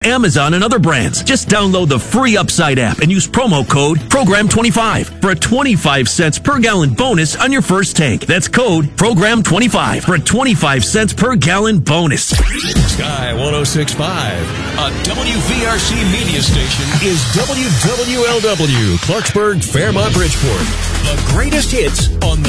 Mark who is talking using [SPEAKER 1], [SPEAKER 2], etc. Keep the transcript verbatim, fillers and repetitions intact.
[SPEAKER 1] Amazon, and other brands. Just download the free Upside app and use promo code program twenty-five for a twenty-five cents per gallon bonus on your first tank. That's code program twenty-five for a twenty-five cents per gallon bonus.
[SPEAKER 2] Sky one oh six point five, a W V R C media station, is W W L W, Clarksburg, Fairmont, Bridgeport. The greatest hits on the